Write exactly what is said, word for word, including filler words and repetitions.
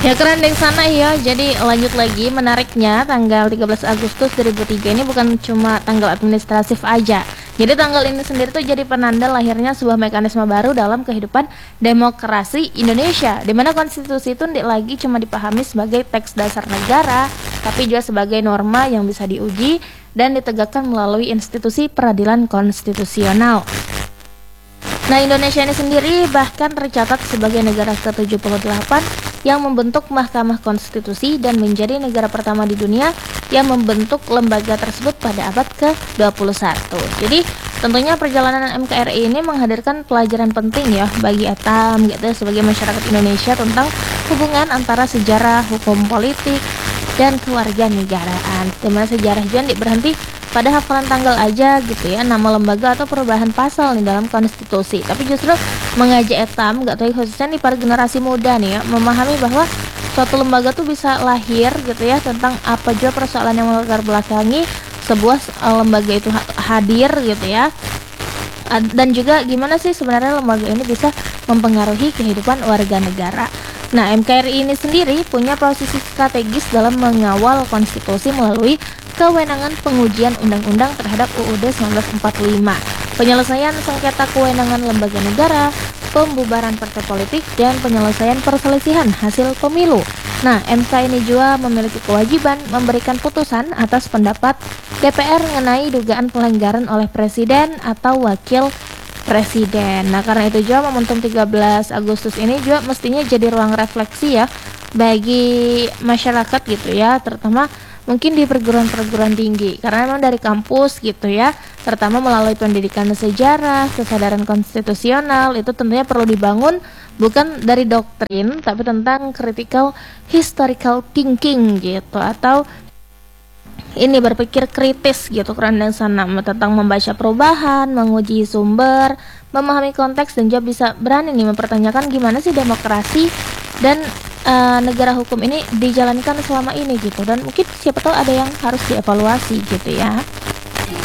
Ya keren deh sana ya. Jadi lanjut lagi, menariknya tanggal tiga belas Agustus dua ribu tiga ini bukan cuma tanggal administratif aja. Jadi tanggal ini sendiri tuh jadi penanda lahirnya sebuah mekanisme baru dalam kehidupan demokrasi Indonesia, di mana konstitusi itu tidak lagi cuma dipahami sebagai teks dasar negara, tapi juga sebagai norma yang bisa diuji dan ditegakkan melalui institusi peradilan konstitusional. Nah, Indonesia ini sendiri bahkan tercatat sebagai negara ke tujuh puluh delapan yang membentuk Mahkamah Konstitusi dan menjadi negara pertama di dunia yang membentuk lembaga tersebut pada abad ke dua puluh satu. Jadi, tentunya perjalanan M K R I ini menghadirkan pelajaran penting ya bagi Etam gitu sebagai masyarakat Indonesia tentang hubungan antara sejarah, hukum politik, dan kewarganegaraan. Dimana sejarah juga berhenti pada hafalan tanggal aja gitu ya, nama lembaga atau perubahan pasal nih dalam konstitusi, tapi justru mengajak Etam nggak tahu khususnya nih para generasi muda nih ya, memahami bahwa suatu lembaga tuh bisa lahir gitu ya tentang apa juga persoalan yang melatar belakangi sebuah uh, lembaga itu hadir gitu ya, dan juga gimana sih sebenarnya lembaga ini bisa mempengaruhi kehidupan warga negara. Nah, M K R I ini sendiri punya posisi strategis dalam mengawal konstitusi melalui kewenangan pengujian undang-undang terhadap U U D seribu sembilan ratus empat puluh lima, penyelesaian sengketa kewenangan lembaga negara, pembubaran partai politik, dan penyelesaian perselisihan hasil pemilu. Nah, M K ini juga memiliki kewajiban memberikan putusan atas pendapat D P R mengenai dugaan pelanggaran oleh presiden atau wakil presiden. Nah, karena itu juga momentum tiga belas Agustus ini juga mestinya jadi ruang refleksi ya bagi masyarakat gitu ya, terutama mungkin di perguruan-perguruan tinggi, karena memang dari kampus gitu ya, terutama melalui pendidikan sejarah, kesadaran konstitusional itu tentunya perlu dibangun bukan dari doktrin tapi tentang critical historical thinking gitu, atau ini berpikir kritis gitu keren dan sana, tentang membaca perubahan, menguji sumber, memahami konteks, dan juga bisa berani nih mempertanyakan gimana sih demokrasi dan uh, negara hukum ini dijalankan selama ini gitu, dan mungkin siapa tahu ada yang harus dievaluasi gitu ya.